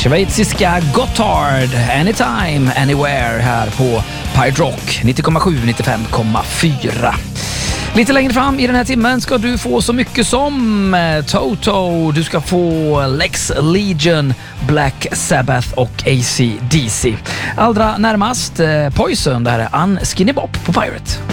schweiziska Gotthard, Anytime, Anywhere här på Pirate Rock 90,7, 95,4. Lite längre fram i den här timmen ska du få så mycket som Toto, du ska få Lex Legion, Black Sabbath och AC/DC. Allra närmast Poison, det här är Unskinny Bop på Pirate.